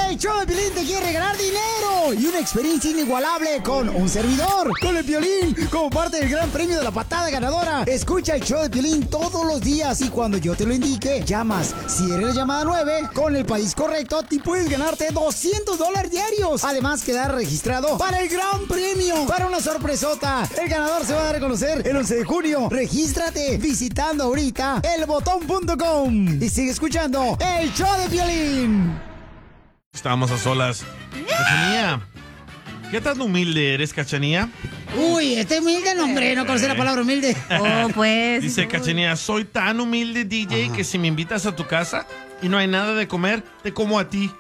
El show de Piolín te quiere regalar dinero y una experiencia inigualable con un servidor, con el Piolín, como parte del gran premio de la patada ganadora. Escucha el show de Piolín todos los días y cuando yo te lo indique, llamas. Si eres la llamada 9, con el país correcto, te puedes ganarte $200 diarios. Además, quedar registrado para el gran premio, para una sorpresota. El ganador se va a dar a conocer el 11 de junio. Regístrate visitando ahorita elbotón.com y sigue escuchando el show de Piolín. Estábamos a solas. Cachanía, ¿qué tan humilde eres, Cachanía? Uy, humilde, no, hombre, no conocí la palabra humilde. Oh, pues. Dice Cachanía, soy tan humilde, DJ, que si me invitas a tu casa y no hay nada de comer, te como a ti.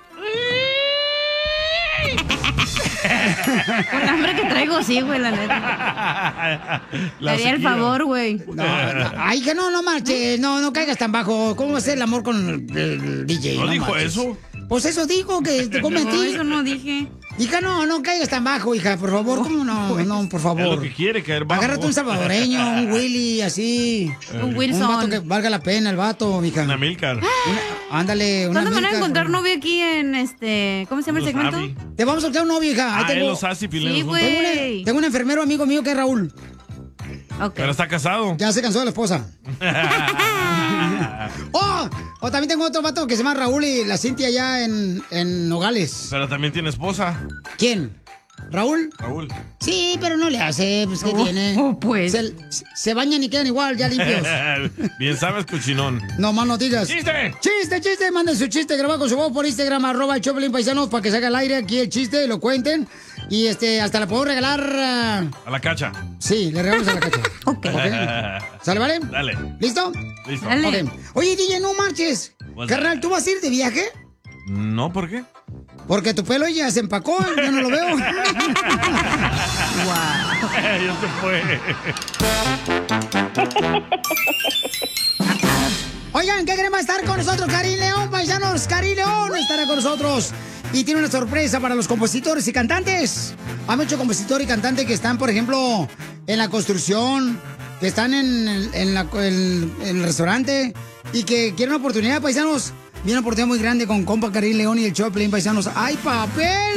Por el hambre que traigo, sí, güey, la neta. Le haría el favor, güey. Ay, que no marches, no caigas tan bajo. ¿Cómo va a ser el amor con el DJ? ¿No dijo marches. eso? Pues eso dijo, que te come a ti. No, eso no dije. Hija, no caigas tan bajo, hija, por favor. ¿Cómo no, por favor? Es lo que quiere, caer bajo. Agárrate un salvadoreño, un Willy, así. Un Wilson. Un vato que valga la pena, el vato, mija. Una Milcar. Ándale, una ¿Cuándo me van a Milcar. encontrar novio aquí en ¿cómo se llama el Los segmento? Avi. Te vamos a soltar un novio, hija. Ahí Ah, tengo, él los hace y Piolín Sí, los junta. güey. tengo un enfermero amigo mío que es Raúl. Ok. Pero está casado. Ya se cansó de la esposa. O también tengo otro vato que se llama Raúl y la Cintia allá en Nogales. Pero también tiene esposa. ¿Quién? ¿Raúl? Raúl. Sí, pero no le hace, pues, ¿qué tiene? Pues. Se bañan y quedan igual, ya limpios. Bien sabes, cochinón. No más no digas. ¡Chiste! ¡Chiste! Manden su chiste grabado con su voz por Instagram, @el Choplin Paisanos, para que se haga al aire aquí el chiste y lo cuenten. Y hasta la puedo regalar. A la cacha. Sí, le regalamos a la cacha. Ok. ¿Sale, vale? Dale. ¿Listo? Listo. Dale. Ok. Oye, DJ, no marches. What's Carnal, that? ¿tú vas a ir de viaje? No, ¿por qué? Porque tu pelo ya se empacó, yo no lo veo. Ya se fue. Oigan, ¿qué creen? Va a estar con nosotros Karim León, paisanos. Karim León estará con nosotros. Y tiene una sorpresa para los compositores y cantantes. Hay muchos compositores y cantantes que están, por ejemplo, en la construcción, que están en el restaurante y que quieren una oportunidad, paisanos. Viene una oportunidad muy grande con compa Karim León y el Choplin, paisanos. ¡Hay papel!